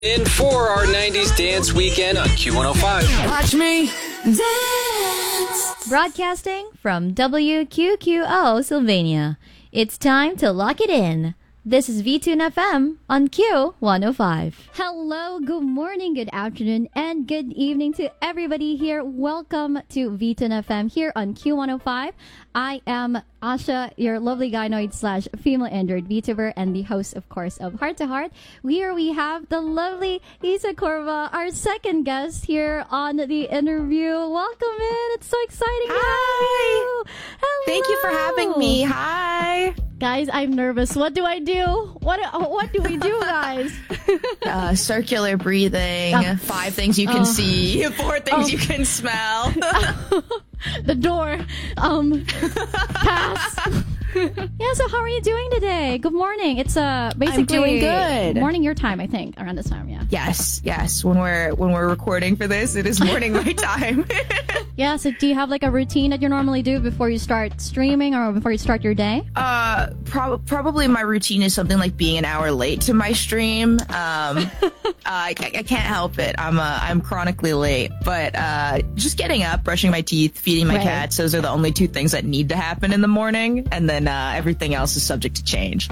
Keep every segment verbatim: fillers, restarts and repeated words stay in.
In for our nineties dance weekend on Q one oh five. Watch me dance. Broadcasting from W Q Q O, Sylvania. It's time to lock it in. This is V-Tune F M on Q one oh five. Hello, good morning, good afternoon, and good evening to everybody here. Welcome to V-Tune F M here on Q one oh five. I am Asha, your lovely gynoid slash female android VTuber, and the host, of course, of Heart to Heart. Here we have the lovely Isa Corva, our second guest here on the interview. Welcome in. It's so exciting to have you. Hello. Thank you for having me. Hi. Guys, I'm nervous. What do I do? What what do we do, guys? uh, circular breathing, uh, five things you can uh, see, four things um, you can smell. The door. Um, pass. Yeah, so how are you doing today? Good morning. It's uh basically I'm doing good. Morning your time, I think, around this time, yeah. Yes, yes. When we're when we're recording for this, it is morning my time. Yeah, so do you have like a routine that you normally do before you start streaming or before you start your day? Uh, prob- probably my routine is something like being an hour late to my stream. Um, uh, I, I can't help it. I'm uh, I'm chronically late, but uh, just getting up, brushing my teeth, feeding my right. cats. Those are the only two things that need to happen in the morning, and then uh, everything else is subject to change.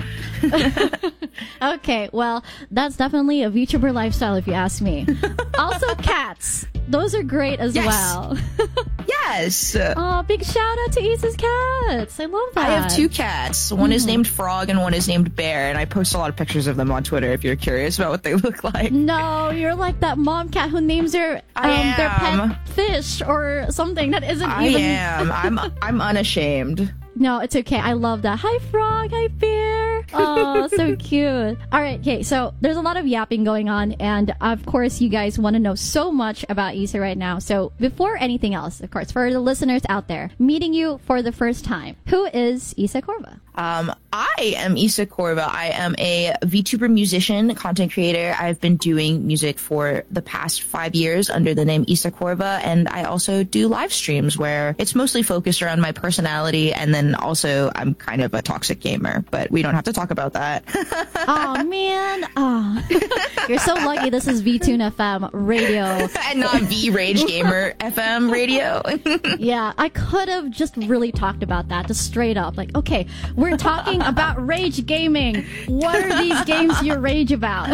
Okay, well, that's definitely a VTuber lifestyle if you ask me. Also, cats. Those are great as yes. well. Yes. Oh, big shout out to Isa's cats. I love that. I have two cats. One mm. is named Frog and one is named Bear, and I post a lot of pictures of them on Twitter if you're curious about what they look like. No, you're like that mom cat who names their um, their pet fish or something that isn't I even... I am. I'm I'm unashamed. No, it's okay. I love that. Hi, Frog. Hi, Bear. Oh, so cute. All right. Okay. So there's a lot of yapping going on. And of course, you guys want to know so much about Isa right now. So before anything else, of course, for the listeners out there, meeting you for the first time, who is Isa Corva? Um, I am Isa Corva. I am a VTuber musician, content creator. I've been doing music for the past five years under the name Isa Corva. And I also do live streams where it's mostly focused around my personality. And then also I'm kind of a toxic gamer, but we don't have to talk about that. Oh, man. Oh. You're so lucky this is V-Tune F M radio. And not V-Rage Gamer F M radio. Yeah, I could have just really talked about that, just straight up. Like, okay, we're talking about rage gaming. What are these games you rage about?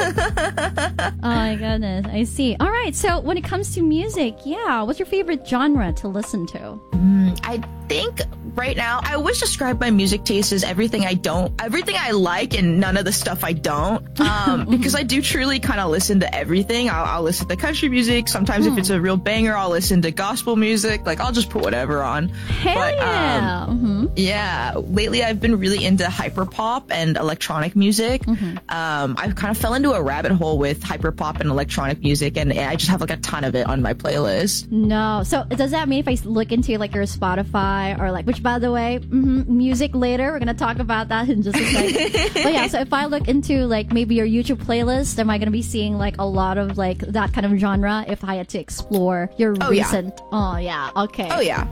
Oh my goodness, I see. All right, so when it comes to music, yeah, what's your favorite genre to listen to? Mm, I think right now I always describe my music taste as everything I don't, everything I like and none of the stuff I don't. Um, because I do truly kind of listen to everything. I'll, I'll listen to country music. Sometimes mm. if it's a real banger, I'll listen to gospel music. Like I'll just put whatever on. Hell but, yeah. Um, mm-hmm. Yeah. Lately I've been really into hyperpop and electronic music. Mm-hmm. Um, I've kind of fell into a rabbit hole with hyperpop and electronic music, and I just have like a ton of it on my playlist. No. So does that mean if I look into like your Spotify or like, which by the way, mm-hmm, music later, we're going to talk about that in just a second. But yeah, so if I look into like maybe your YouTube playlist, am I going to be seeing like a lot of like that kind of genre if I had to explore your oh, recent... Yeah. Oh, yeah. Okay. Oh, yeah.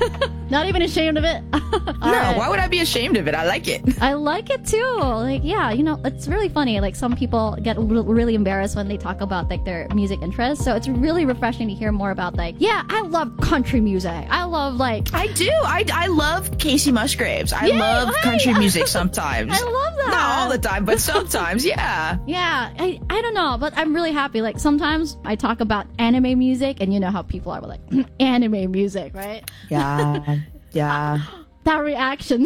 Not even ashamed of it? No, right. Why would I be ashamed of it? I like it. I like it too. Like, yeah, you know, it's really funny. Like some people get r- really embarrassed when they talk about like their music interests. So it's really refreshing to hear more about like, yeah, I love country music. I love like... I do. I, I love Casey Musgraves. I yeah, love right. country music sometimes. I love that. Not all the time, but sometimes, yeah. Yeah, I, I don't know, but I'm really happy. Like sometimes I talk about anime music and you know how people are like, anime music, right? Yeah, yeah. That reaction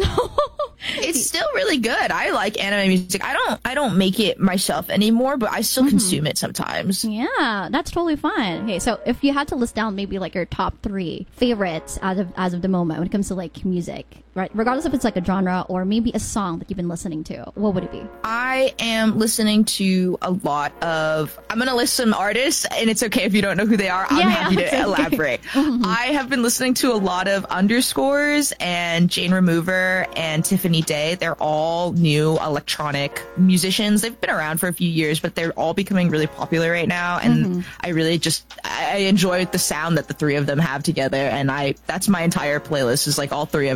it's still really good. I like anime music. I don't I don't make it myself anymore, but I still mm-hmm. consume it sometimes. Yeah, that's totally fine. Okay, so if you had to list down maybe like your top three favorites as of as of the moment when it comes to like music, right? Regardless if it's like a genre or maybe a song that you've been listening to, what would it be? I am listening to a lot of I'm gonna list some artists, and it's okay if you don't know who they are. I'm yeah, happy to okay. elaborate. Mm-hmm. I have been listening to a lot of Underscores and Jane Remover and Tiffany Day. They're all new electronic musicians. They've been around for a few years, but they're all becoming really popular right now. And mm-hmm. I really just, I enjoy the sound that the three of them have together. And I, that's my entire playlist is like all three of them.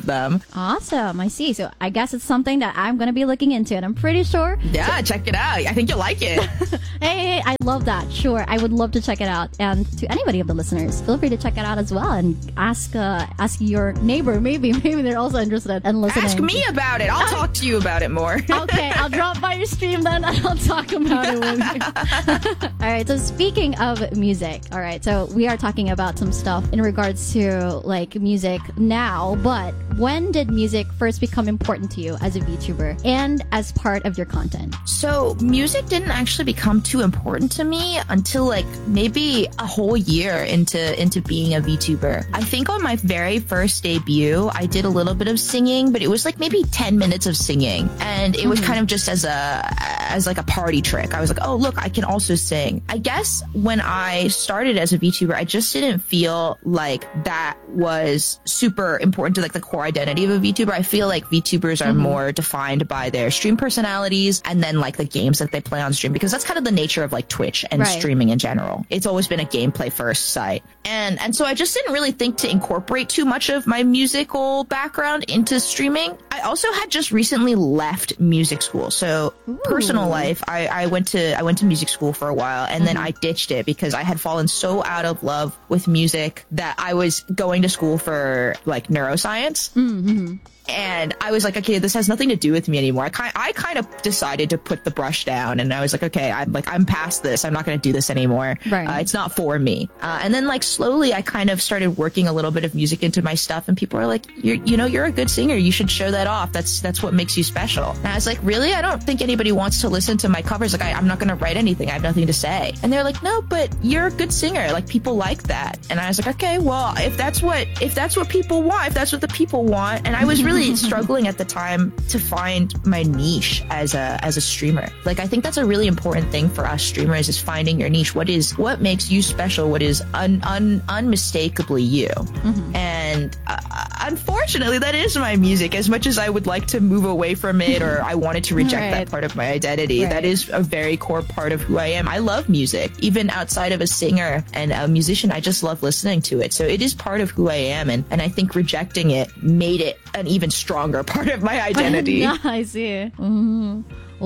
Awesome. I see. So I guess it's something that I'm going to be looking into, and I'm pretty sure. Yeah, check it out. I think you'll like it. Hey, I love that. Sure. I would love to check it out. And to anybody of the listeners, feel free to check it out as well and ask uh, ask your neighbor. Maybe, maybe they're also interested in listening. Ask me about it. I'll talk to you about it more. Okay, I'll drop by your stream then and I'll talk about it with you. All right, so speaking of music, all right, so we are talking about some stuff in regards to like music now, but when did music first become important to you as a VTuber and as part of your content? So music didn't actually become too important to me until like maybe a whole year into into being a VTuber. I think on my very first debut, I did a little bit of singing, but it was like maybe ten minutes of singing, and it was mm-hmm. kind of just as a as like a party trick. I was like, oh look, I can also sing. I guess when I started as a VTuber, I just didn't feel like that was super important to like the core identity of a VTuber. I feel like VTubers are mm-hmm. more defined by their stream personalities and then like the games that they play on stream, because that's kind of the nature of like Twitch and right. streaming in general. It's always been a gameplay first site. And and so I just didn't really think to incorporate too much of my musical background into streaming. I also had just recently left music school. So Ooh. personal life, I, I went to I went to music school for a while, and mm-hmm. then I ditched it because I had fallen so out of love with music that I was going to school for like neuroscience. Mm-hmm. And I was like, okay, this has nothing to do with me anymore. I kind, I kind of decided to put the brush down, and I was like, okay, I'm like, I'm past this. I'm not going to do this anymore. Right. Uh, it's not for me. Uh, and then like slowly, I kind of started working a little bit of music into my stuff, and people are like, you're, you know, you're a good singer. You should show that off. That's that's what makes you special. And I was like, really? I don't think anybody wants to listen to my covers. Like, I, I'm not going to write anything. I have nothing to say. And they're like, no, but you're a good singer. Like, people like that. And I was like, okay, well, if that's what if that's what people want, if that's what the people want, and I was really struggling at the time to find my niche as a as a streamer. Like, I think that's a really important thing for us streamers, is finding your niche. What is what makes you special? What is un, un, unmistakably you? Mm-hmm. And uh, unfortunately, that is my music. As much as I would like to move away from it, or I wanted to reject right. that part of my identity, right. that is a very core part of who I am. I love music. Even outside of a singer and a musician, I just love listening to it. So it is part of who I am. And, and I think rejecting it made it an even stronger part of my identity. Yeah, I see. Mm-hmm.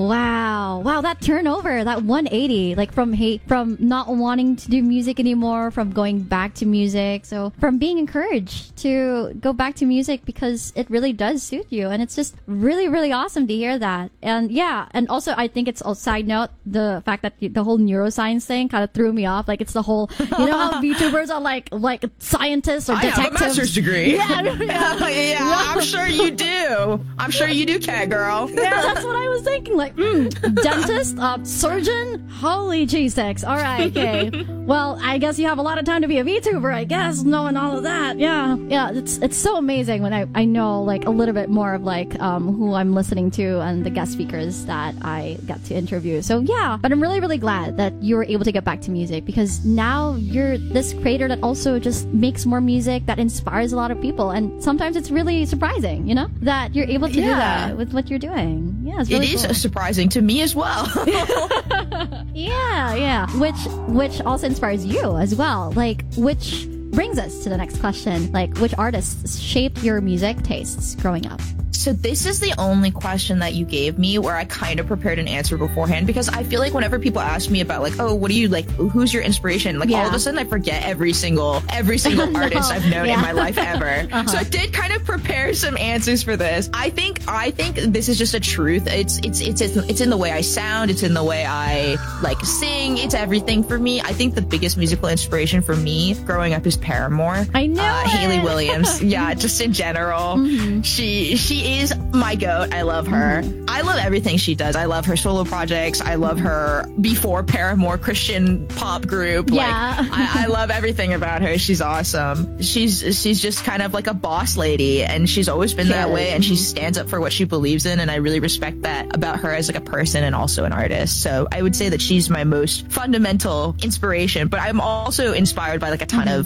Wow. Wow, that turnover, that one eighty, like from hate, from not wanting to do music anymore, from going back to music. So from being encouraged to go back to music because it really does suit you. And it's just really, really awesome to hear that. And yeah, and also I think it's a side note, the fact that the whole neuroscience thing kind of threw me off. Like, it's the whole, you know how VTubers are like, like scientists or detectives. I have a master's degree. Yeah, yeah, yeah, I'm sure you do. I'm sure you do, cat girl. Yeah, that's what I was thinking. Like, mm, dentist, uh, surgeon, holy cheese sticks. All right, okay. Well, I guess you have a lot of time to be a VTuber, I guess, knowing all of that. Yeah, yeah. It's it's so amazing when I, I know like a little bit more of like um who I'm listening to and the guest speakers that I got to interview. So yeah, but I'm really really glad that you were able to get back to music, because now you're this creator that also just makes more music that inspires a lot of people, and sometimes it's really surprising, you know, that you're able to yeah. do that with what you're doing. Yeah, it's really it is cool. surprising to me as well. yeah, yeah. Which which also inspires you as well. Like, which brings us to the next question. Like, which artists shaped your music tastes growing up? So this is the only question that you gave me where I kind of prepared an answer beforehand, because I feel like whenever people ask me about like, oh, what do you like, who's your inspiration? Like yeah. all of a sudden I forget every single, every single no. artist I've known yeah. in my life ever. uh-huh. So I did kind of prepare some answers for this. I think, I think this is just a truth. It's, it's, it's, it's in the way I sound. It's in the way I like sing. It's everything for me. I think the biggest musical inspiration for me growing up is Paramore. I know uh, Hayley Williams. Yeah. Just in general. Mm-hmm. She, she is my goat. I love her. Mm-hmm. I love everything she does. I love her solo projects. I love her before Paramore Christian pop group. Yeah. Like, I, I love everything about her. She's awesome. She's she's just kind of like a boss lady, and she's always been that way, and she stands up for what she believes in, and I really respect that about her as like a person and also an artist. So I would say that she's my most fundamental inspiration, but I'm also inspired by like a ton mm-hmm. of like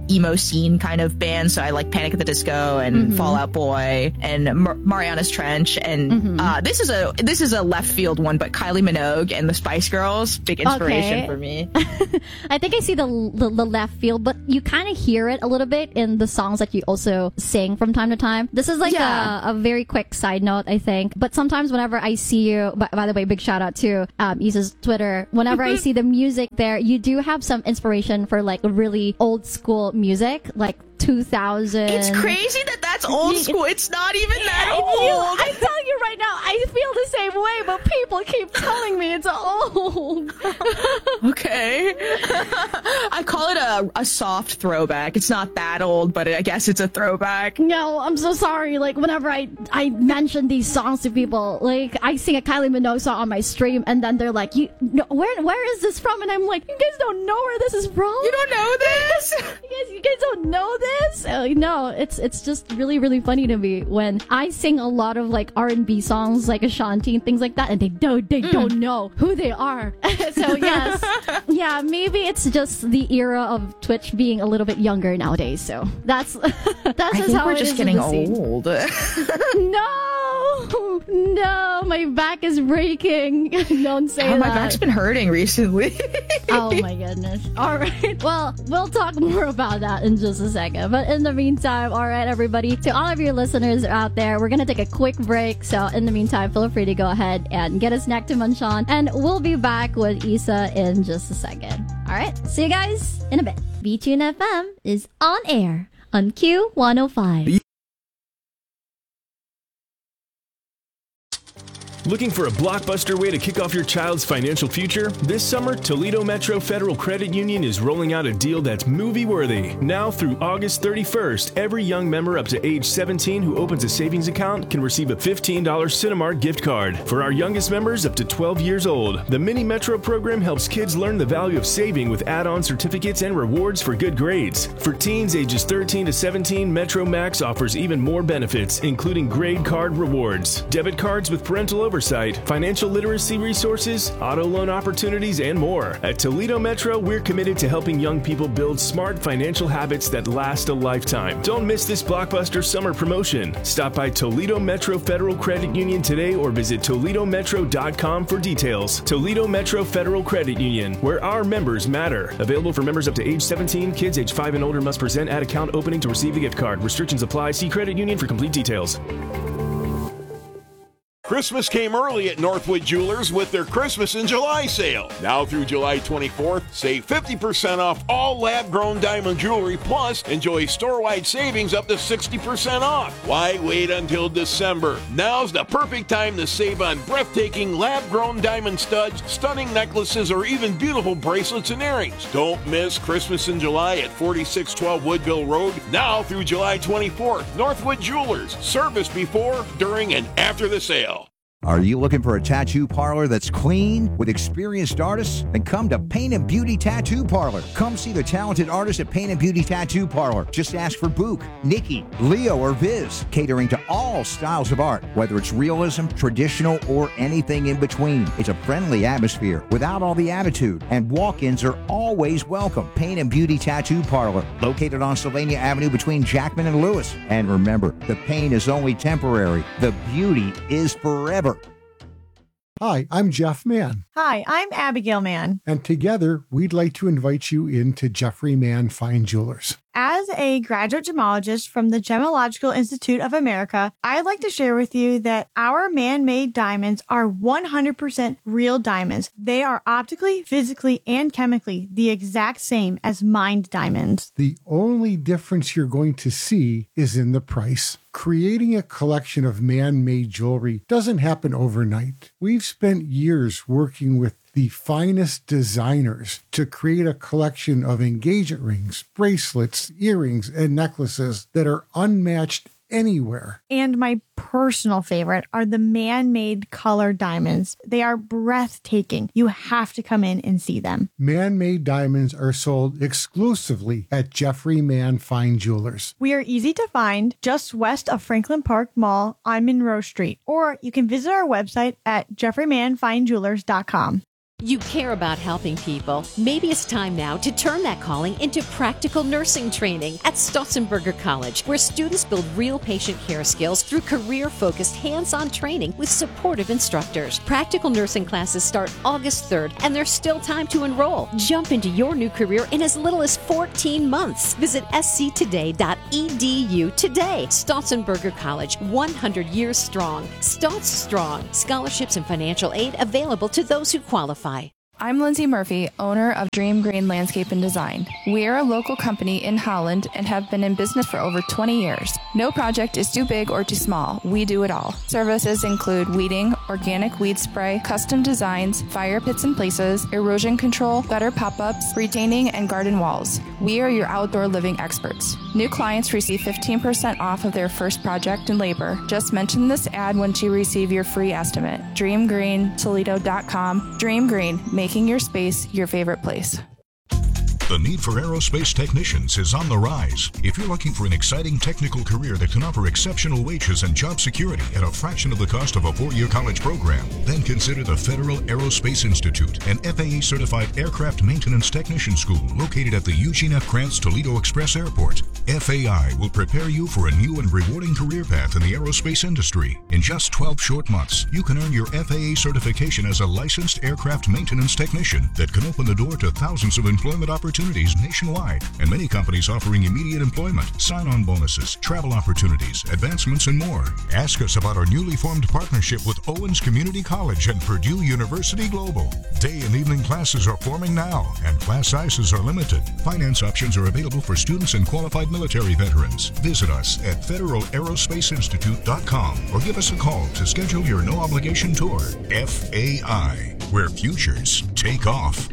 emo scene kind of bands. So I like Panic at the Disco and mm-hmm. Fall Out Boy and Mar- Mariana's Trench. And mm-hmm. uh, this is a this is a left field one, but Kylie Minogue and the Spice Girls, big inspiration okay. for me. I think I see the, the, the left field, but you kind of hear it a little bit in the songs that you also sing from time to time. This is like yeah. a, a very quick side note, I think. But sometimes whenever I see you, by, by the way, big shout out to um, Isa's Twitter. Whenever I see the music there, you do have some inspiration for like really old school music, like two thousand. It's crazy that that's old school. It's not even that old. You, I'm telling you right now, I feel the same way, but people keep telling me it's old. Okay. I call it a, a soft throwback. It's not that old, but I guess it's a throwback. No, I'm so sorry. Like, whenever I, I mention these songs to people, like, I sing a Kylie Minogue song on my stream, and then they're like, "You, no, where, where is this from?" And I'm like, "You guys don't know where this is from? You don't know this? you guys, you guys don't know this?" Uh, no, it's it's just really, really funny to me when I sing a lot of like R and B songs, like Ashanti and things like that, and they don't, they mm. don't know who they are. So yes, yeah, maybe it's just the era of Twitch being a little bit younger nowadays. So that's that's I just think how we're it just is getting old. No, no, my back is breaking. Don't say oh, that. My back's been hurting recently. Oh my goodness. All right. Well, we'll talk more about that in just a second. But in the meantime, all right, everybody, to all of your listeners out there, we're going to take a quick break. So in the meantime, feel free to go ahead and get a snack to munch on. And we'll be back with Isa in just a second. All right. See you guys in a bit. VTune F M is on air on Q one oh five. Looking for a blockbuster way to kick off your child's financial future? This summer, Toledo Metro Federal Credit Union is rolling out a deal that's movie-worthy. Now through August thirty-first, every young member up to age seventeen who opens a savings account can receive a fifteen dollars Cinemark gift card. For our youngest members up to twelve years old, the Mini Metro program helps kids learn the value of saving with add-on certificates and rewards for good grades. For teens ages thirteen to seventeen, Metro Max offers even more benefits, including grade card rewards, debit cards with parental oversight, financial literacy resources, auto loan opportunities, and more. At Toledo Metro, we're committed to helping young people build smart financial habits that last a lifetime. Don't miss this blockbuster summer promotion. Stop by Toledo Metro Federal Credit Union today or visit toledo metro dot com for details. Toledo Metro Federal Credit Union, where our members matter. Available for members up to age seventeen. Kids age five and older must present at account opening to receive the gift card. Restrictions apply. See credit union for complete details. Christmas came early at Northwood Jewelers with their Christmas in July sale. Now through July twenty-fourth, save fifty percent off all lab-grown diamond jewelry, plus enjoy store-wide savings up to sixty percent off. Why wait until December? Now's the perfect time to save on breathtaking lab-grown diamond studs, stunning necklaces, or even beautiful bracelets and earrings. Don't miss Christmas in July at forty-six twelve Woodville Road. Now through July twenty-fourth, Northwood Jewelers. Service before, during, and after the sale. Are you looking for a tattoo parlor that's clean with experienced artists? Then come to Paint and Beauty Tattoo Parlor. Come see the talented artists at Paint and Beauty Tattoo Parlor. Just ask for Book, Nikki, Leo, or Viz, catering to all styles of art, whether it's realism, traditional, or anything in between. It's a friendly atmosphere without all the attitude, and walk-ins are always welcome. Paint and Beauty Tattoo Parlor, located on Sylvania Avenue between Jackman and Lewis. And remember, the pain is only temporary. The beauty is forever. Hi, I'm Jeff Mann. Hi, I'm Abigail Mann. And together, we'd like to invite you into Jeffrey Mann Fine Jewelers. As a graduate gemologist from the Gemological Institute of America, I'd like to share with you that our man-made diamonds are one hundred percent real diamonds. They are optically, physically, and chemically the exact same as mined diamonds. The only difference you're going to see is in the price. Creating a collection of man-made jewelry doesn't happen overnight. We've spent years working with the finest designers to create a collection of engagement rings, bracelets, earrings, and necklaces that are unmatched anywhere. And my personal favorite are the man-made color diamonds. They are breathtaking. You have to come in and see them. Man-made diamonds are sold exclusively at Jeffrey Mann Fine Jewelers. We are easy to find just west of Franklin Park Mall on Monroe Street, or you can visit our website at jeffrey mann fine jewelers dot com. You care about helping people. Maybe it's time now to turn that calling into practical nursing training at Stotzenberger College, where students build real patient care skills through career-focused hands-on training with supportive instructors. Practical nursing classes start August third, and there's still time to enroll. Jump into your new career in as little as fourteen months. Visit s c today dot e d u today. Stotzenberger College, one hundred years strong. Stotz strong. Scholarships and financial aid available to those who qualify. I'm Lindsay Murphy, owner of Dream Green Landscape and Design. We are a local company in Holland and have been in business for over twenty years. No project is too big or too small. We do it all. Services include weeding, organic weed spray, custom designs, fire pits and places, erosion control, gutter pop-ups, retaining, and garden walls. We are your outdoor living experts. New clients receive fifteen percent off of their first project and labor. Just mention this ad once you receive your free estimate. dream green toledo dot com. Dream Green, making your space your favorite place. The need for aerospace technicians is on the rise. If you're looking for an exciting technical career that can offer exceptional wages and job security at a fraction of the cost of a four-year college program, then consider the Federal Aerospace Institute, an F A A-certified aircraft maintenance technician school located at the Eugene F. Krantz Toledo Express Airport. F A I will prepare you for a new and rewarding career path in the aerospace industry. In just twelve short months, you can earn your F A A certification as a licensed aircraft maintenance technician that can open the door to thousands of employment opportunities nationwide, and many companies offering immediate employment, sign-on bonuses, travel opportunities, advancements, and more. Ask us about our newly formed partnership with Owens Community College and Purdue University Global. Day and evening classes are forming now, and class sizes are limited. Finance options are available for students and qualified military veterans. Visit us at federal aerospace institute dot com or give us a call to schedule your no-obligation tour. F A I, where futures take off.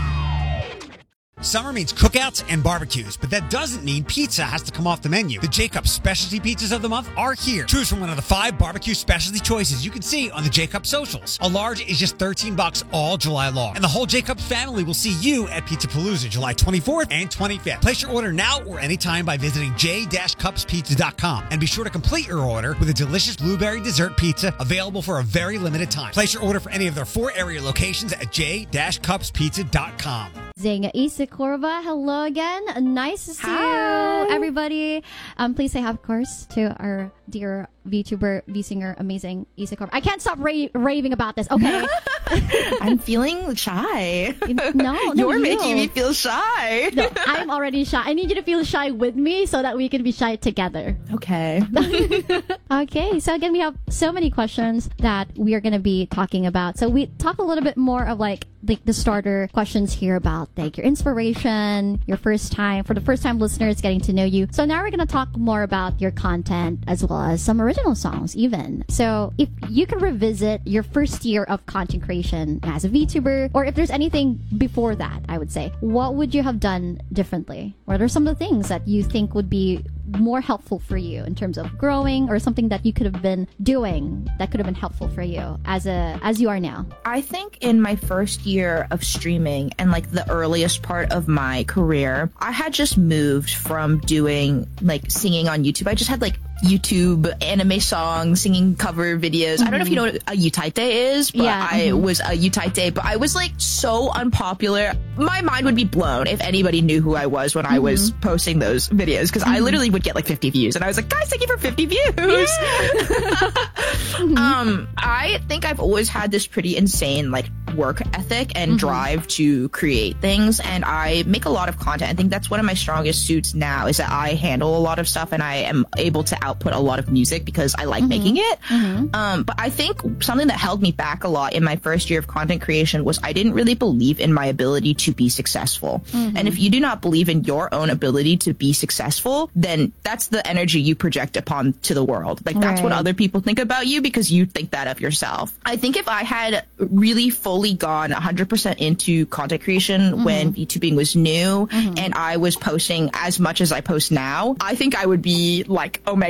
Summer means cookouts and barbecues, but that doesn't mean pizza has to come off the menu. The Jacobs Specialty Pizzas of the Month are here. Choose from one of the five barbecue specialty choices you can see on the Jacobs socials. A large is just thirteen bucks all July long. And the whole Jacobs family will see you at Pizza Palooza July twenty-fourth and twenty-fifth. Place your order now or anytime by visiting j dash cups pizza dot com. And be sure to complete your order with a delicious blueberry dessert pizza available for a very limited time. Place your order for any of their four area locations at j dash cups pizza dot com. Zing Isa Corva, hello again. Nice to see Hi. you, everybody. Um, please say hi, of course, to our dear VTuber, V-singer, amazing Isa Corva. I can't stop ra- raving about this. Okay. I'm feeling shy. No, no, You're you. making me feel shy. No, I'm already shy. I need you to feel shy with me so that we can be shy together. Okay. Okay, so again, we have so many questions that we are going to be talking about. So we talk a little bit more of like like the starter questions here about like your inspiration, your first time, for the first time listeners getting to know you. So now we're going to talk more about your content as well as some original songs even. So if you can revisit your first year of content creation as a VTuber, or if there's anything before that, I would say, what would you have done differently? What are some of the things that you think would be more helpful for you in terms of growing, or something that you could have been doing that could have been helpful for you as a as you are now? I think in my first year of streaming and like the earliest part of my career, I had just moved from doing like singing on YouTube. I just had like YouTube anime songs, singing cover videos. Mm-hmm. I don't know if you know what a Utaite is, but yeah, I mm-hmm. was a Utaite, but I was like so unpopular. My mind would be blown if anybody knew who I was when mm-hmm. I was posting those videos, because mm-hmm. I literally would get like fifty views and I was like, guys, thank you for fifty views. Yeah. mm-hmm. Um, I think I've always had this pretty insane like work ethic and mm-hmm. drive to create things, and I make a lot of content. I think that's one of my strongest suits now, is that I handle a lot of stuff and I am able to output a lot of music because I like mm-hmm. making it. Mm-hmm. Um, but I think something that held me back a lot in my first year of content creation was I didn't really believe in my ability to be successful. Mm-hmm. And if you do not believe in your own ability to be successful, then that's the energy you project upon to the world. Like that's right. what other people think about you because you think that of yourself. I think if I had really fully gone one hundred percent into content creation mm-hmm. when VTubing was new mm-hmm. and I was posting as much as I post now, I think I would be like Omega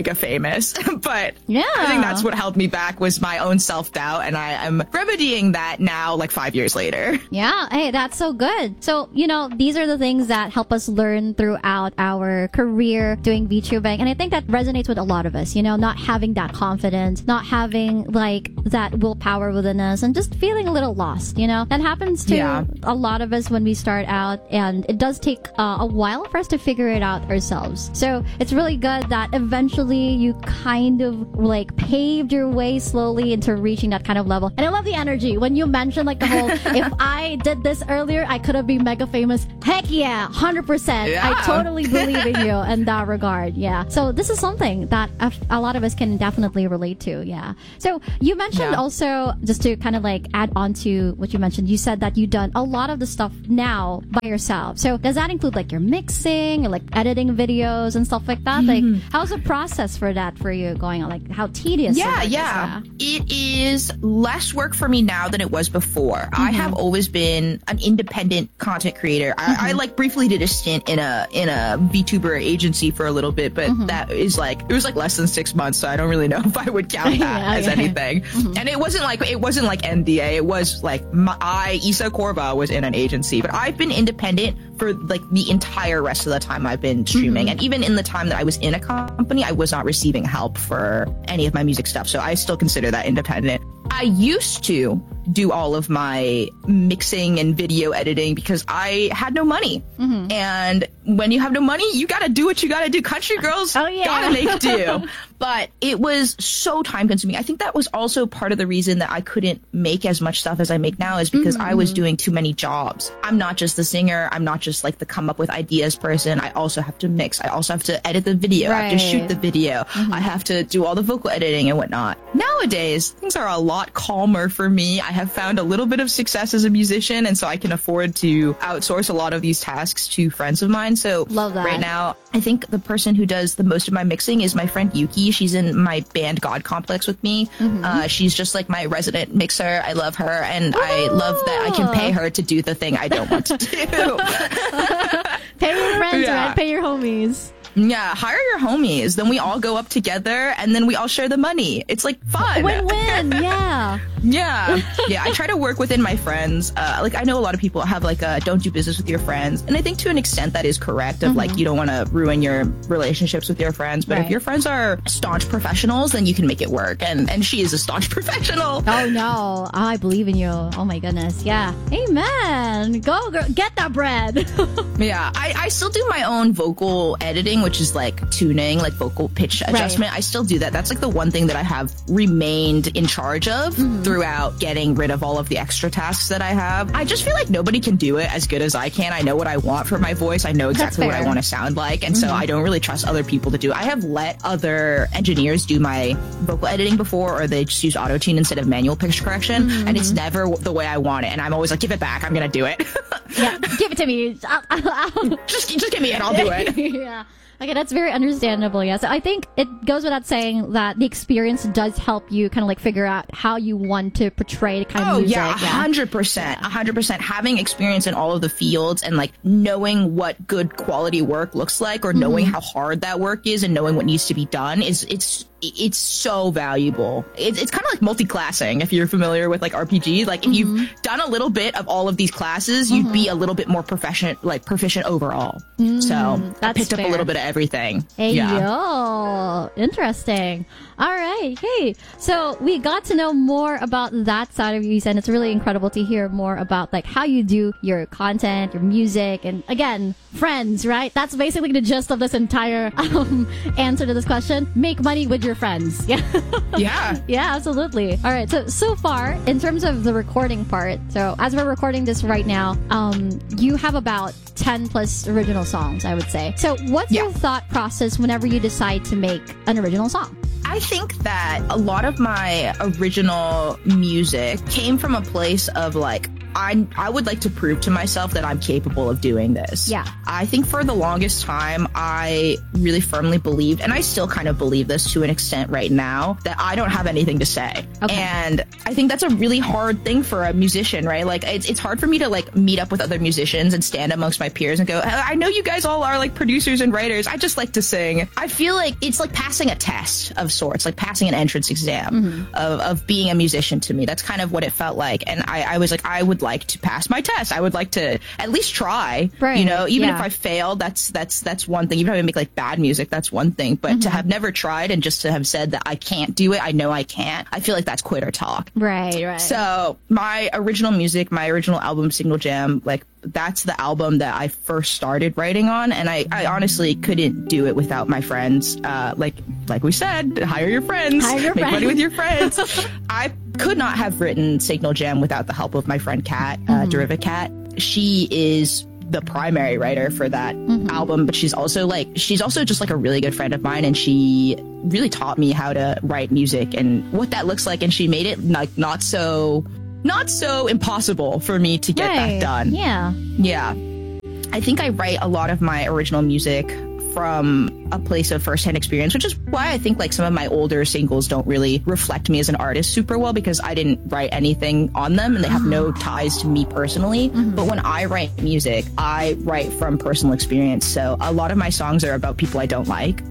mega famous. But yeah. I think that's what held me back was my own self-doubt. And I am remedying that now, like five years later. Yeah. Hey, that's so good. So, you know, these are the things that help us learn throughout our career doing VTubing. And I think that resonates with a lot of us, you know, not having that confidence, not having like that willpower within us, and just feeling a little lost, you know. That happens to Yeah. a lot of us when we start out, and it does take uh, a while for us to figure it out ourselves. So it's really good that eventually you kind of like paved your way slowly into reaching that kind of level. And I love the energy when you mentioned like the whole, if I did this earlier, I could have been mega famous. Heck yeah, one hundred percent. Yeah. I totally believe in you in that regard. Yeah. So this is something that a, a lot of us can definitely relate to. Yeah. So you mentioned Yeah. also, just to kind of like add on to what you mentioned, you said that you've done a lot of the stuff now by yourself. So does that include like your mixing or like editing videos and stuff like that? Mm-hmm. Like, how's the process for that for you going on? Like, how tedious? Yeah, is it? yeah. It is less work for me now than it was before. Mm-hmm. I have always been an independent content creator. Mm-hmm. I, I like briefly did a stint in a in a VTuber agency for a little bit, but Mm-hmm. that is like it was like less than six months, so I don't really know if I would count that Yeah, as yeah. anything. Mm-hmm. And it wasn't like it wasn't like N D A. It was like my, I Isa Korva was in an agency, but I've been independent for like the entire rest of the time I've been streaming, Mm-hmm. and even in the time that I was in a company, I was not receiving help for any of my music stuff. So I still consider that independent. I used to do all of my mixing and video editing because I had no money. Mm-hmm. And when you have no money, you gotta do what you gotta do. Country girls Oh, yeah. gotta make do. But it was so time consuming. I think that was also part of the reason that I couldn't make as much stuff as I make now, is because I was doing too many jobs. I'm not just the singer. I'm not just like the come up with ideas person. I also have to mix. I also have to edit the video. I have to shoot Right. the video. I have to do all the vocal editing and whatnot. Nowadays, things are a lot calmer for me. I have found a little bit of success as a musician, and so I can afford to outsource a lot of these tasks to friends of mine. So Love that. right now, I think the person who does the most of my mixing is my friend Yuki. She's in my band God Complex with me. Mm-hmm. Uh, she's just like my resident mixer. I love her, and I love that I can pay her to do the thing I don't want to do. Pay your friends, Yeah. right? Pay your homies. Yeah, hire your homies. Then we all go up together, and then we all share the money. It's like fun. Win-win. Yeah. Yeah. Yeah, I try to work within my friends. Uh, like, I know a lot of people have like a don't do business with your friends. And I think to an extent that is correct of like, you don't want to ruin your relationships with your friends. But Right. if your friends are staunch professionals, then you can make it work. And, and she is a staunch professional. Oh no, I believe in you. Oh my goodness. Yeah. Amen. Go girl. Get that bread. Yeah, I, I still do my own vocal editing, which is like tuning, like vocal pitch adjustment. I still do that. That's like the one thing that I have remained in charge of throughout getting rid of all of the extra tasks that I have. I just feel like nobody can do it as good as I can. I know what I want for my voice. I know exactly what I fair. want to sound like. And so I don't really trust other people to do it. I have let other engineers do my vocal editing before, or they just use auto-tune instead of manual pitch correction. And it's never the way I want it. And I'm always like, give it back. I'm going to do it. Yeah. Give it to me. I'll, I'll, I'll. just, just give me it. I'll do it. Yeah. Okay, that's very understandable. Yes, I think it goes without saying that the experience does help you kind of like figure out how you want to portray the kind Oh, of music. yeah, a hundred percent, a hundred percent. Having experience in all of the fields and like knowing what good quality work looks like, or knowing how hard that work is, and knowing what needs to be done is it's it's so valuable. It's it's kind of like multi-classing if you're familiar with like R P Gs. Like if you've done a little bit of all of these classes, you'd be a little bit more proficient, like proficient overall. So I that's picked up a fair. little bit of everything. Hey, yeah. yo, interesting. All right. Hey, so we got to know more about that side of you, and it's really incredible to hear more about like how you do your content, your music, and again, friends, right? That's basically the gist of this entire um, answer to this question. Make money with your friends. Yeah. Yeah. Yeah, absolutely. All right. So, so far, in terms of the recording part, so as we're recording this right now, um, you have about ten plus original songs, I would say. So what's Yeah. your thought process whenever you decide to make an original song? I think that a lot of my original music came from a place of like I I would like to prove to myself that I'm capable of doing this. Yeah. I think for the longest time, I really firmly believed, and I still kind of believe this to an extent right now, that I don't have anything to say. Okay. And I think that's a really hard thing for a musician, right? Like, it's, it's hard for me to, like, meet up with other musicians and stand amongst my peers and go, I know you guys all are, like, producers and writers. I just like to sing. I feel like it's like passing a test of sorts, like passing an entrance exam mm-hmm. of, of being a musician to me. That's kind of what it felt like. And I, I was like, I would like to pass my test. I would like to at least try, right. you know, even yeah. if I failed, that's, that's, that's one thing. Even if I make like bad music, that's one thing. But mm-hmm. to have never tried and just to have said that I can't do it, I know I can't, I feel like that's quitter talk. Right, right. So my original music, my original album, Signal Jam, like that's the album that I first started writing on. And I, I honestly couldn't do it without my friends. Uh, like, like we said, hire your friends, hire your make friends. money with your friends. I could not have written Signal Jam without the help of my friend Kat, uh, mm-hmm. Deriva Kat. She is the primary writer for that mm-hmm. album, but she's also like, she's also just like a really good friend of mine, and she really taught me how to write music and what that looks like. And she made it like not so, not so impossible for me to get right. that done. Yeah. Yeah. I think I write a lot of my original music from a place of firsthand experience, which is why I think like some of my older singles don't really reflect me as an artist super well, because I didn't write anything on them and they have no ties to me personally. Mm-hmm. But when I write music, I write from personal experience. So a lot of my songs are about people I don't like.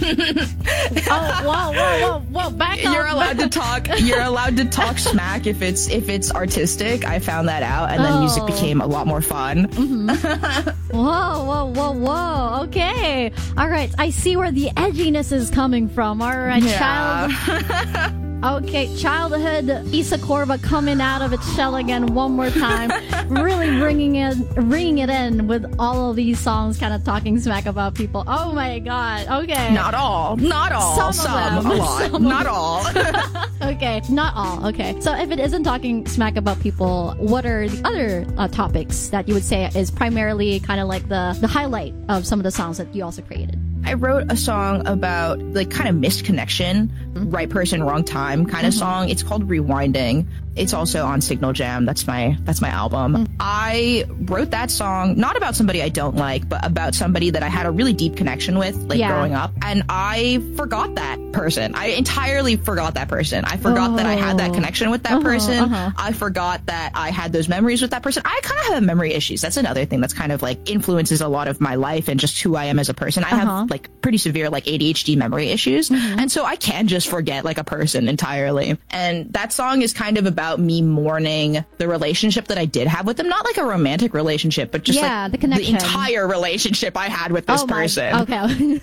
Oh, whoa, whoa, whoa, whoa, back up. You're allowed to talk, you're allowed to talk smack if it's, if it's artistic. I found that out, and then oh. music became a lot more fun. Mm-hmm. Whoa, whoa, whoa, whoa. Okay. All right. I see where the edginess is coming from. All right, yeah. child. Okay, childhood Isa Corva coming out of its shell again one more time, really bringing it, ringing it in with all of these songs, kind of talking smack about people. Oh my God! Okay, not all, not all, some, some, of them. a lot, some not all. Okay, not all. Okay, so if it isn't talking smack about people, what are the other uh, topics that you would say is primarily kind of like the the highlight of some of the songs that you also created? I wrote a song about like kind of missed connection, mm-hmm. right person, wrong time kind of mm-hmm. song. It's called Rewinding. It's also on Signal Jam. That's my that's my album. Mm-hmm. I wrote that song not about somebody I don't like, but about somebody that I had a really deep connection with, like yeah. growing up. And I forgot that person. I entirely forgot that person. I forgot oh. that I had that connection with that uh-huh, person. Uh-huh. I forgot that I had those memories with that person. I kind of have memory issues. That's another thing that's kind of like influences a lot of my life and just who I am as a person. I uh-huh. have like pretty severe like A D H D memory issues. Mm-hmm. And so I can just forget like a person entirely. And that song is kind of about me mourning the relationship that I did have with them. Not like a romantic relationship, but just yeah, like the connection. The entire relationship I had with this oh person. My, okay.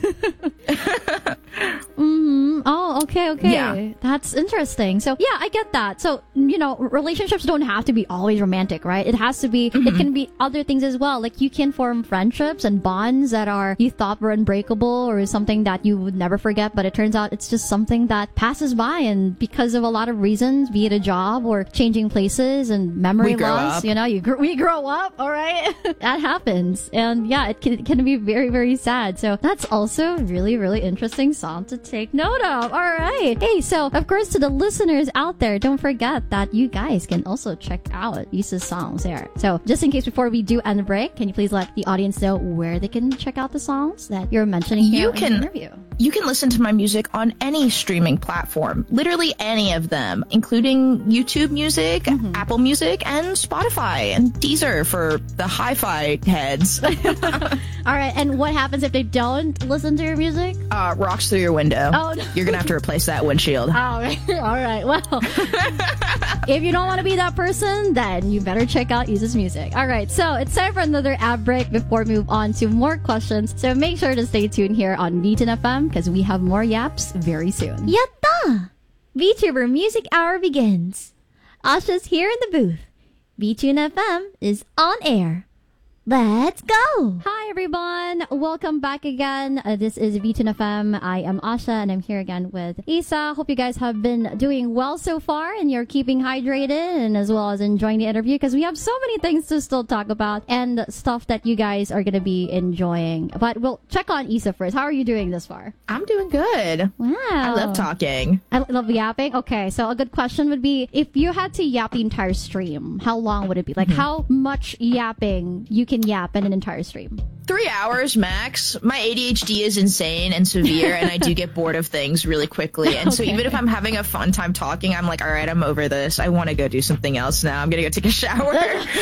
mm-hmm. Oh, okay, okay. Yeah. That's interesting. So yeah, I get that. So, you know, relationships don't have to be always romantic, right? It has to be, mm-hmm. it can be other things as well. Like you can form friendships and bonds that are, you thought were unbreakable or something that you would never forget, but it turns out it's just something that passes by, and because of a lot of reasons, be it a job or changing places and memory loss, up. you know, you gr- we grow up, all right? That happens. And yeah, it can, it can be very, very sad. So that's also a really, really interesting song to take note of. All right. Hey, so of course to the listeners out there, don't forget that you guys can also check out Isa's songs there. So just in case before we do end the break, can you please let the audience know where they can check out the songs that you're mentioning here you can, in the interview? You can listen to my music on any streaming platform, literally any of them, including YouTube Music, mm-hmm. Apple Music, and Spotify, and Deezer for the hi-fi heads. All right, and what happens if they don't listen to your music? Uh, rocks through your window. Oh, no. You're gonna have to replace that windshield. All right, all right. Well, if you don't want to be that person, then you better check out Isa's music. All right, so it's time for another ad break before we move on to more questions. So make sure to stay tuned here on V T N F M because we have more yaps very soon. Yatta! VTuber Music Hour begins. Asha's here in the booth. V T N F M is on air. Let's go! Hi everyone. Welcome back again. Uh, this is V two F M. I am Asha and I'm here again with Isa. Hope you guys have been doing well so far and you're keeping hydrated and as well as enjoying the interview because we have so many things to still talk about and stuff that you guys are going to be enjoying. But we'll check on Isa first. How are you doing this far? I'm doing good. Wow. I love talking. I love yapping. Okay, so a good question would be if you had to yap the entire stream, how long would it be? Like mm-hmm. how much yapping you can yap in an entire stream? Three hours max. My A D H D is insane and severe, and I do get bored of things really quickly. And okay. so even if I'm having a fun time talking, I'm like, all right, I'm over this. I want to go do something else now. I'm going to go take a shower.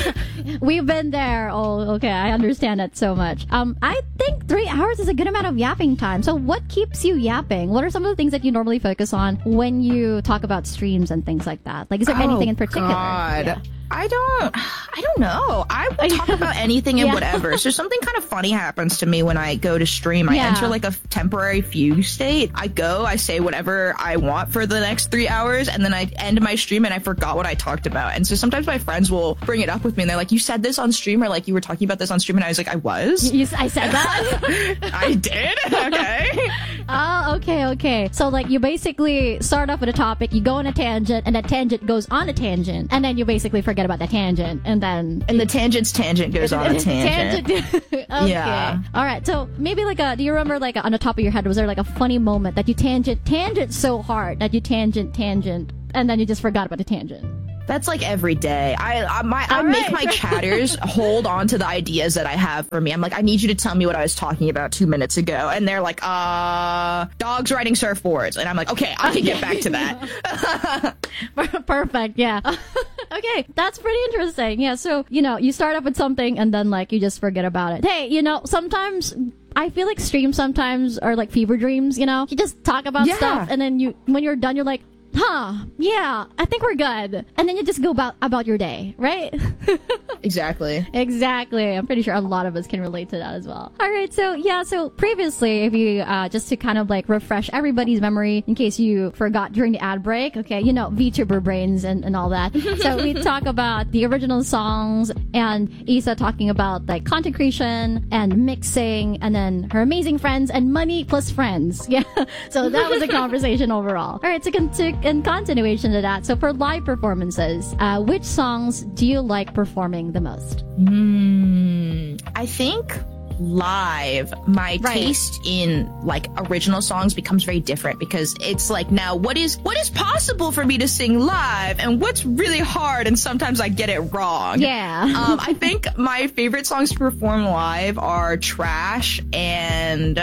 We've been there. Oh, okay. I understand that so much. Um, I think three hours is a good amount of yapping time. So what keeps you yapping? What are some of the things that you normally focus on when you talk about streams and things like that? Like, is there oh, anything in particular? God. Yeah. I don't, I don't know. I will talk about anything and yeah. whatever. So something kind of funny happens to me when I go to stream. I yeah. enter like a temporary fugue state. I go, I say whatever I want for the next three hours, and then I end my stream and I forgot what I talked about. And so sometimes my friends will bring it up with me and they're like, you said this on stream, or like you were talking about this on stream, and I was like, I was? You, I said that? I did? Okay. Oh, okay, okay. So like you basically start off with a topic, you go on a tangent, and that tangent goes on a tangent, and then you basically forget about the tangent, and then and the tangent's tangent goes on a tangent. tangent. Okay. Yeah. All right. So maybe like a. Do you remember like a, on the top of your head was there like a funny moment that you tangent tangent so hard that you tangent tangent and then you just forgot about the tangent? That's like every day. I I, my, I right. make my chatters hold on to the ideas that I have for me. I'm like, I need you to tell me what I was talking about two minutes ago. And they're like, uh, dogs riding surfboards. And I'm like, okay, I can get back to that. Perfect. Yeah. Okay. That's pretty interesting. Yeah. So, you know, you start up with something and then like you just forget about it. Hey, you know, sometimes I feel like streams sometimes are like fever dreams, you know? You just talk about yeah. stuff and then you, when you're done, you're like, huh, yeah, I think we're good. And then you just go about about your day, right? Exactly. Exactly. I'm pretty sure a lot of us can relate to that as well. All right, so yeah, so previously, if you, uh, just to kind of like refresh everybody's memory in case you forgot during the ad break, okay, you know, VTuber brains and, and all that. So we talk about the original songs and Isa talking about like content creation and mixing and then her amazing friends and money plus friends. Yeah. So that was a conversation overall. All right, so to in continuation to that, so for live performances, uh, which songs do you like performing the most? Mm, I think live, my right. taste in like original songs becomes very different because it's like now what is what is possible for me to sing live and what's really hard, and sometimes I get it wrong. Yeah. um, I think my favorite songs to perform live are Trash and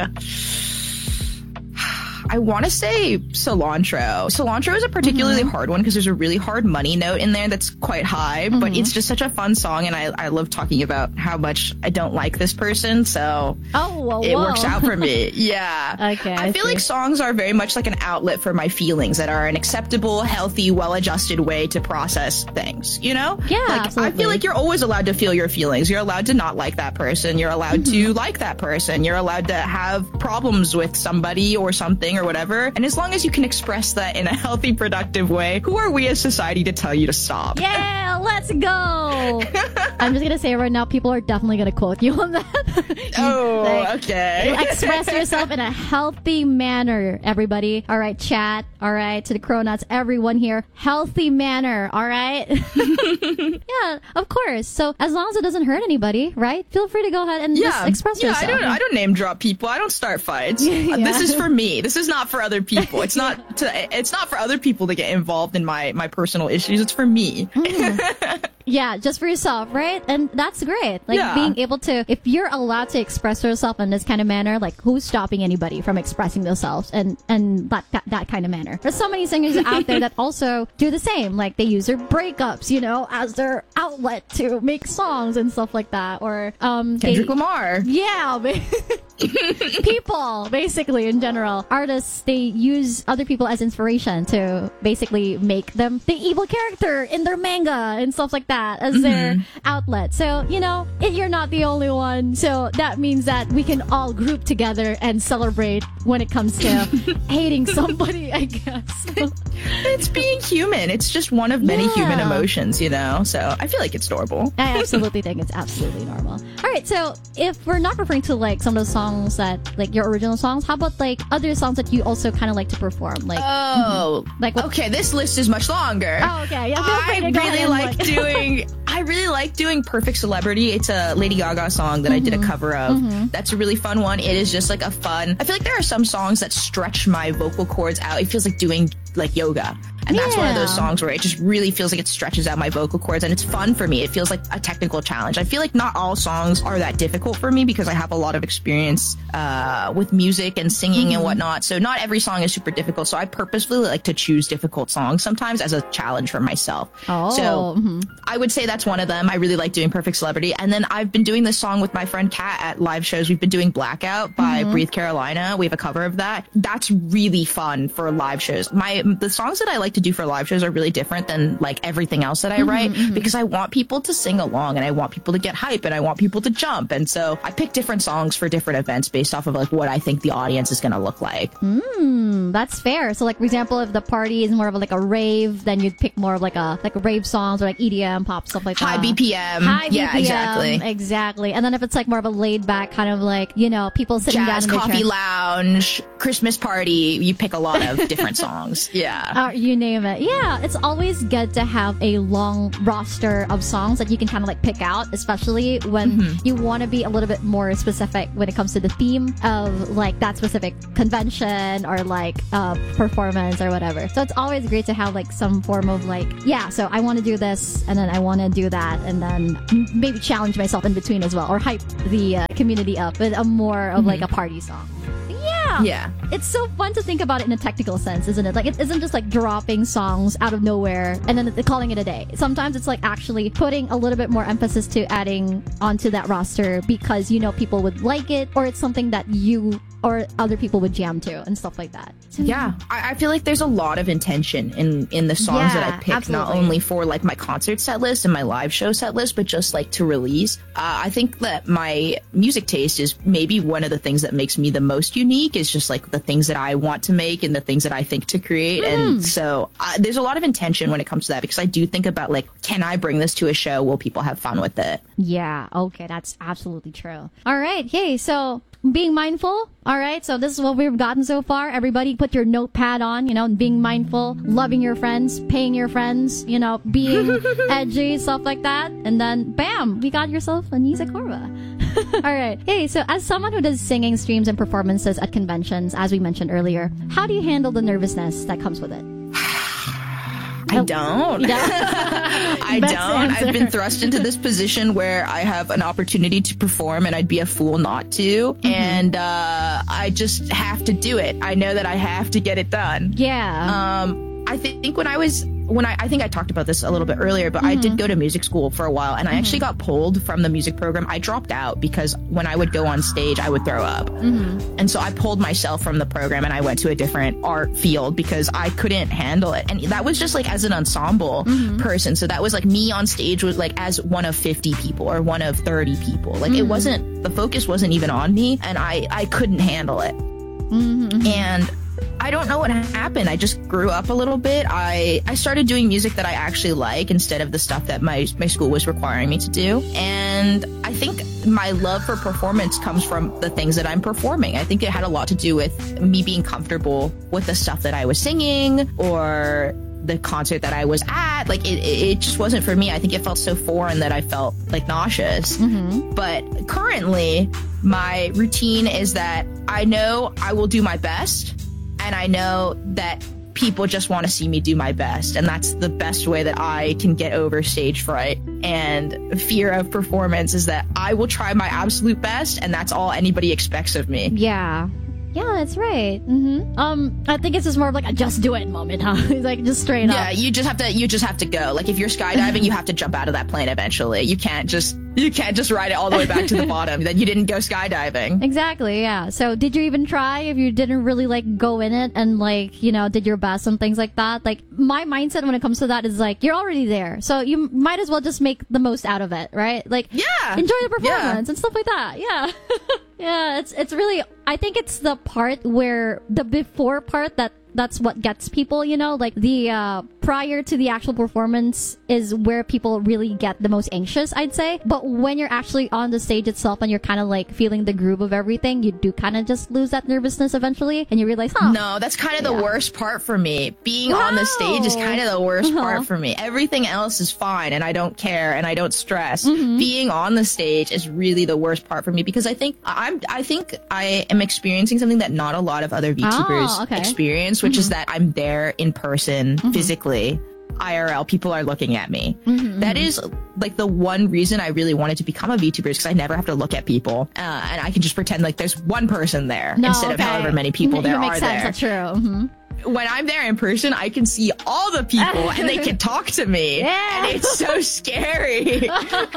I want to say Cilantro. Cilantro is a particularly mm-hmm. hard one because there's a really hard money note in there that's quite high, mm-hmm. but it's just such a fun song, and I, I love talking about how much I don't like this person, so oh, well, it whoa. works out for me. Yeah. Okay. I, I feel see. like songs are very much like an outlet for my feelings that are an acceptable, healthy, well-adjusted way to process things, you know? Yeah, like, absolutely. I feel like you're always allowed to feel your feelings. You're allowed to not like that person. You're allowed mm-hmm. to like that person. You're allowed to have problems with somebody or something or whatever. And as long as you can express that in a healthy, productive way, who are we as society to tell you to stop? Yeah, let's go. I'm just going to say right now, people are definitely going to quote you on that. Oh, like, okay. Express yourself in a healthy manner, everybody. All right, chat. All right, to the Cronuts, everyone here. Healthy manner, all right? Yeah, of course. So as long as it doesn't hurt anybody, right? Feel free to go ahead and yeah. just express yeah, yourself. I don't, I don't name drop people. I don't start fights. Yeah. This is for me. This is not for other people. It's not to, it's not for other people to get involved in my, my personal issues. It's for me. Mm. Yeah, just for yourself, right? And that's great. Like yeah. being able to, if you're allowed to express yourself in this kind of manner, like who's stopping anybody from expressing themselves and, and that, that, that kind of manner? There's so many singers out there that also do the same. Like they use their breakups, you know, as their outlet to make songs and stuff like that. Or, um, Kendrick they, Lamar. Yeah. people, basically, in general. Artists, they use other people as inspiration to basically make them the evil character in their manga and stuff like that as mm-hmm. their outlet. So, you know, it, you're not the only one. So that means that we can all group together and celebrate when it comes to hating somebody, I guess. It's being human. It's just one of many yeah. human emotions, you know? So I feel like it's normal. I absolutely think it's absolutely normal. All right, so if we're not referring to like some of the songs that, like your original songs, how about like other songs that you also kind of like to perform? Like, oh, mm-hmm. like what? Okay, this list is much longer. Oh, okay. Yeah, I really like doing. I really like doing Perfect Celebrity. It's a Lady Gaga song that mm-hmm. I did a cover of. Mm-hmm. That's a really fun one. It is just like a fun. I feel like there are some songs that stretch my vocal cords out. It feels like doing like yoga. And that's yeah. one of those songs where it just really feels like it stretches out my vocal cords, and it's fun for me. It feels like a technical challenge. I feel like not all songs are that difficult for me because I have a lot of experience uh, with music and singing mm-hmm. and whatnot. So not every song is super difficult. So I purposefully like to choose difficult songs sometimes as a challenge for myself. Oh. So mm-hmm. I would say that's one of them. I really like doing Perfect Celebrity. And then I've been doing this song with my friend Kat at live shows. We've been doing Blackout by mm-hmm. Breathe Carolina. We have a cover of that. That's really fun for live shows. My the songs that I like to do for live shows are really different than like everything else that I mm-hmm, write mm-hmm. because I want people to sing along and I want people to get hype and I want people to jump. And so I pick different songs for different events based off of like what I think the audience is going to look like. Mm, that's fair. So like, for example, if the party is more of like a rave, then you'd pick more of like a like rave songs or like E D M, pop, stuff like that. High B P M. High yeah, B P M. Exactly. Exactly. And then if it's like more of a laid back kind of like, you know, people sitting Jazz, down in coffee their lounge, Christmas party, you pick a lot of different songs. Yeah. Uh, you name it. Yeah. It's always good to have a long roster of songs that you can kind of like pick out, especially when mm-hmm. you want to be a little bit more specific when it comes to the theme of like that specific convention or like uh, performance or whatever. So it's always great to have like some form of like, yeah, so I want to do this and then I want to do that and then maybe challenge myself in between as well or hype the uh, community up with a more of mm-hmm. like a party song. Yeah. Yeah. It's so fun to think about it in a technical sense, isn't it? Like, it isn't just like dropping songs out of nowhere and then calling it a day. Sometimes it's like actually putting a little bit more emphasis to adding onto that roster because you know people would like it or it's something that you or other people would jam to and stuff like that. So, yeah. I, I feel like there's a lot of intention in, in the songs yeah, that I pick, absolutely. not only for like my concert set list and my live show set list, but just like to release. Uh, I think that my music taste is maybe one of the things that makes me the most unique is just like the things that I want to make and the things that I think to create. Mm. And so uh, there's a lot of intention when it comes to that because I do think about like, can I bring this to a show? Will people have fun with it? Yeah. Okay. That's absolutely true. All right. Hey, so being mindful. All right. So this is what we've gotten so far. Everybody put your notepad on, you know, being mindful, loving your friends, paying your friends, you know, being edgy, stuff like that. And then bam, we got yourself a Nisa Corva. All right. Hey, so as someone who does singing streams and performances at conventions, as we mentioned earlier, how do you handle the nervousness that comes with it? I don't. Yeah. I Best don't. answer. I've been thrust into this position where I have an opportunity to perform and I'd be a fool not to. Mm-hmm. And uh, I just have to do it. I know that I have to get it done. Yeah. Um, I think when I was, when I, I think I talked about this a little bit earlier, but mm-hmm. I did go to music school for a while and I mm-hmm. actually got pulled from the music program. I dropped out because when I would go on stage, I would throw up. Mm-hmm. And so I pulled myself from the program and I went to a different art field because I couldn't handle it. And that was just like as an ensemble mm-hmm. person. So that was like me on stage was like as one of fifty people or one of thirty people. Like mm-hmm. it wasn't, the focus wasn't even on me and I, I couldn't handle it. Mm-hmm. And I don't know what happened. I just grew up a little bit. I, I started doing music that I actually like instead of the stuff that my, my school was requiring me to do. And I think my love for performance comes from the things that I'm performing. I think it had a lot to do with me being comfortable with the stuff that I was singing or the concert that I was at. Like it, it just wasn't for me. I think it felt so foreign that I felt like nauseous. Mm-hmm. But currently my routine is that I know I will do my best. And I know that people just want to see me do my best. And that's the best way that I can get over stage fright and fear of performance is that I will try my absolute best. And that's all anybody expects of me. Yeah. Yeah, that's right. Mm-hmm. Um, I think it's just more of like a just do it moment, huh? It's like just straight yeah, up. Yeah, you just have to, you just have to go. Like if you're skydiving, you have to jump out of that plane eventually. You can't just You can't just ride it all the way back to the bottom. Then you didn't go skydiving. Exactly, yeah. So did you even try if you didn't really like go in it and like, you know, did your best and things like that? Like my mindset when it comes to that is like, you're already there. So you might as well just make the most out of it, right? Like, yeah, enjoy the performance yeah. and stuff like that. Yeah. Yeah, it's it's really, I think it's the part where, the before part that that's what gets people, you know, like the uh, prior to the actual performance is where people really get the most anxious, I'd say. But when you're actually on the stage itself and you're kind of like feeling the groove of everything, you do kind of just lose that nervousness eventually and you realize, huh. No, that's kind of yeah. the worst part for me. Being wow. on the stage is kind of the worst uh-huh. part for me. Everything else is fine and I don't care and I don't stress. Mm-hmm. Being on the stage is really the worst part for me because I think I'm, I think I am experiencing something that not a lot of other VTubers oh, okay. experience, which mm-hmm. is that I'm there in person, mm-hmm. physically, I R L, people are looking at me. Mm-hmm. That is like the one reason I really wanted to become a VTuber is because I never have to look at people uh, and I can just pretend like there's one person there no, instead okay. of however many people there makes are sense. there. That's true. Mm-hmm. When I'm there in person, I can see all the people and they can talk to me. Yeah. And it's so scary.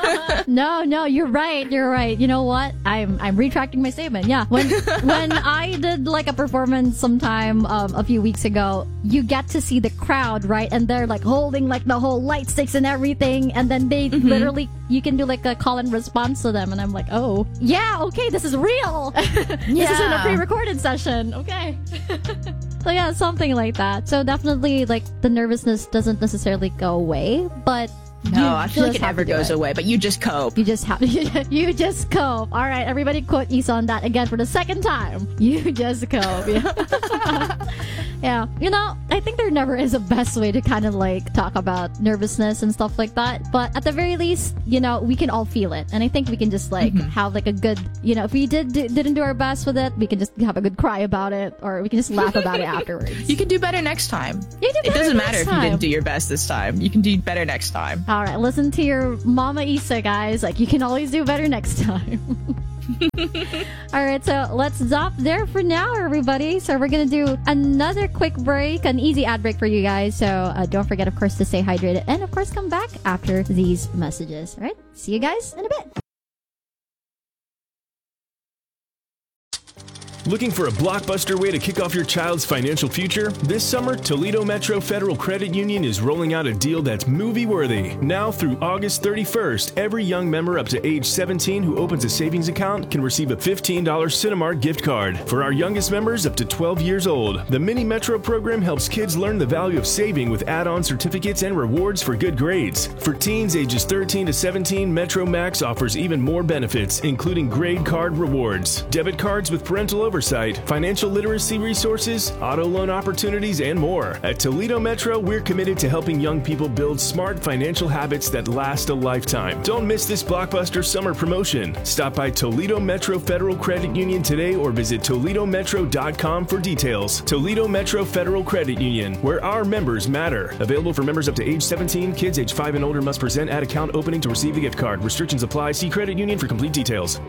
No, no, you're right. You're right. You know what? I'm I'm retracting my statement. Yeah. When when I did like a performance sometime um, a few weeks ago, you get to see the crowd, right? And they're like holding like the whole light sticks and everything. And then they mm-hmm. literally, you can do like a call and response to them. And I'm like, oh, yeah, okay, this is real. This yeah. isn't a pre-recorded session. Okay. So yeah, something like that. So definitely, like, the nervousness doesn't necessarily go away, but no, I feel like it never goes it. away, but you just cope. You just have you just cope. All right, everybody quote Isa on that again for the second time. You just cope. Yeah. Yeah. You know, I think there never is a best way to kind of like talk about nervousness and stuff like that. But at the very least, you know, we can all feel it. And I think we can just like mm-hmm. have like a good, you know, if we did d- didn't do our best with it, we can just have a good cry about it, or we can just laugh about it afterwards. You can do better next time. You can do it doesn't matter if you didn't do your best this time. You can do better next time. All right, listen to your Mama Isa, guys. Like, you can always do better next time. All right, so let's stop there for now, everybody. So we're gonna do another quick break, an easy ad break for you guys. So uh, don't forget, of course, to stay hydrated and, of course, come back after these messages. All right, see you guys in a bit. Looking for a blockbuster way to kick off your child's financial future? This summer, Toledo Metro Federal Credit Union is rolling out a deal that's movie-worthy. Now through August thirty-first, every young member up to age seventeen who opens a savings account can receive a fifteen dollars Cinemark gift card. For our youngest members up to twelve years old, the Mini Metro program helps kids learn the value of saving with add-on certificates and rewards for good grades. For teens ages thirteen to seventeen, Metro Max offers even more benefits, including grade card rewards, debit cards with parental oversight, financial literacy resources, auto loan opportunities, and more. At Toledo Metro, we're committed to helping young people build smart financial habits that last a lifetime. Don't miss this blockbuster summer promotion. Stop by Toledo Metro Federal Credit Union today or visit Toledo Metro dot com for details. Toledo Metro Federal Credit Union, where our members matter. Available for members up to age seventeen. Kids age five and older must present at account opening to receive the gift card. Restrictions apply. See credit union for complete details.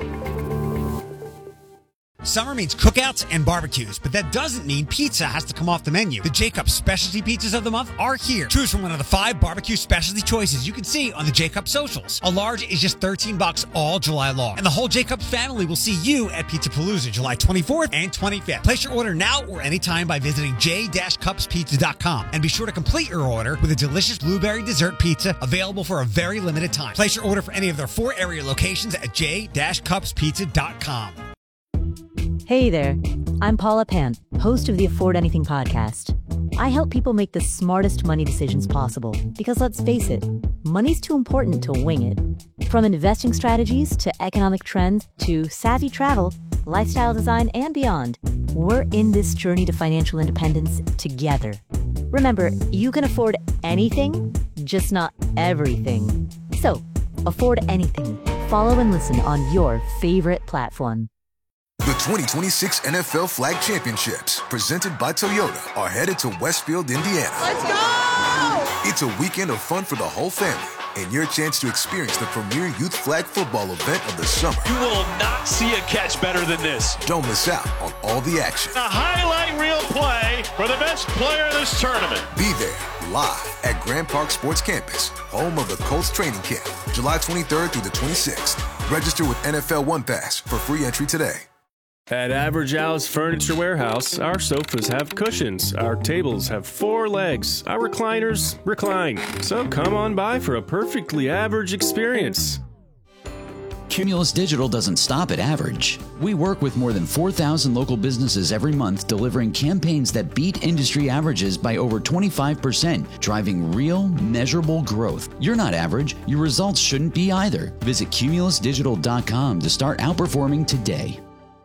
Summer means cookouts and barbecues, but that doesn't mean pizza has to come off the menu. The Jacobs Specialty Pizzas of the Month are here. Choose from one of the five barbecue specialty choices you can see on the Jacobs socials. A large is just thirteen bucks all July long. And the whole Jacobs family will see you at Pizza Palooza July twenty-fourth and twenty-fifth. Place your order now or anytime by visiting j dash cups pizza dot com. And be sure to complete your order with a delicious blueberry dessert pizza available for a very limited time. Place your order for any of their four area locations at j dash cups pizza dot com. Hey there, I'm Paula Pant, host of the Afford Anything podcast. I help people make the smartest money decisions possible because, let's face it, money's too important to wing it. From investing strategies to economic trends to savvy travel, lifestyle design, and beyond, we're in this journey to financial independence together. Remember, you can afford anything, just not everything. So, afford anything. Follow and listen on your favorite platform. The twenty twenty-six N F L Flag Championships, presented by Toyota, are headed to Westfield, Indiana. Let's go! It's a weekend of fun for the whole family. and your chance to experience the premier youth flag football event of the summer. You will not see a catch better than this. Don't miss out on all the action. A highlight reel play for the best player in this tournament. Be there live at Grand Park Sports Campus, home of the Colts training camp, July twenty-third through the twenty-sixth. Register with N F L One Pass for free entry today. At Average Al's Furniture Warehouse, our sofas have cushions, our tables have four legs, our recliners recline. So come on by for a perfectly average experience. Cumulus Digital doesn't stop at average. We work with more than four thousand local businesses every month, delivering campaigns that beat industry averages by over twenty-five percent, driving real, measurable growth. You're not average. Your results shouldn't be either. Visit cumulus digital dot com to start outperforming today.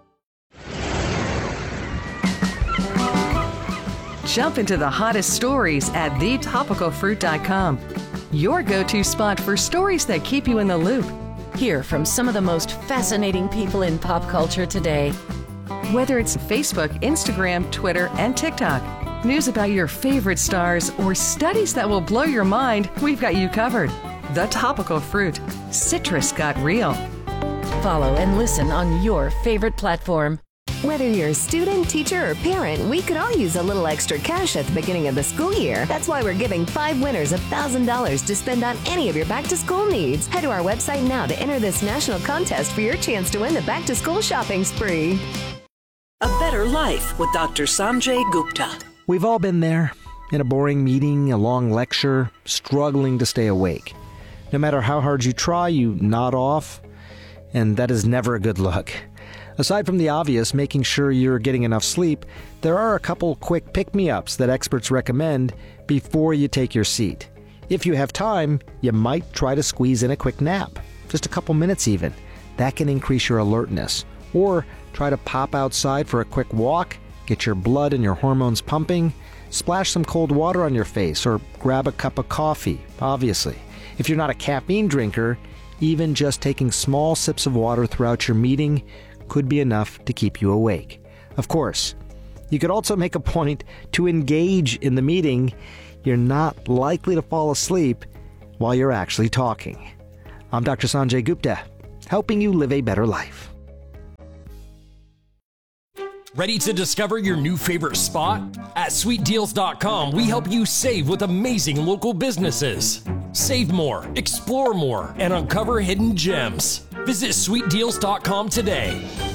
Jump into the hottest stories at the topical fruit dot com, your go-to spot for stories that keep you in the loop. Hear from some of the most fascinating people in pop culture today. Whether it's Facebook, Instagram, Twitter, and TikTok, news about your favorite stars, or studies that will blow your mind, we've got you covered. The Topical Fruit. Citrus got real. Follow and listen on your favorite platform. Whether you're a student, teacher, or parent, we could all use a little extra cash at the beginning of the school year. That's why we're giving five winners one thousand dollars to spend on any of your back-to-school needs. Head to our website now to enter this national contest for your chance to win the back-to-school shopping spree. A Better Life with Doctor Sanjay Gupta. We've all been there. In a boring meeting, a long lecture, struggling to stay awake. No matter how hard you try, you nod off, and that is never a good look. Aside from the obvious, making sure you're getting enough sleep, there are a couple quick pick-me-ups that experts recommend before you take your seat. If you have time, you might try to squeeze in a quick nap, just a couple minutes even. That can increase your alertness. Or try to pop outside for a quick walk, get your blood and your hormones pumping, splash some cold water on your face, or grab a cup of coffee, obviously. If you're not a caffeine drinker, even just taking small sips of water throughout your meeting could be enough to keep you awake. Of course, you could also make a point to engage in the meeting. You're not likely to fall asleep while you're actually talking. I'm Doctor Sanjay Gupta, helping you live a better life. Ready to discover your new favorite spot? At sweet deals dot com, we help you save with amazing local businesses. Save more, explore more, and uncover hidden gems. Visit sweet deals dot com today.